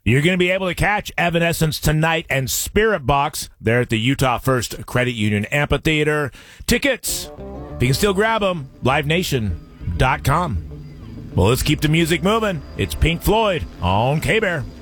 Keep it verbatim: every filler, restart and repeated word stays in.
You're going to be able to catch Evanescence tonight and Spirit Box there at the Utah First Credit Union Amphitheater. Tickets, if you can still grab them, live nation dot com. Well, let's keep the music moving. It's Pink Floyd on K-Bear.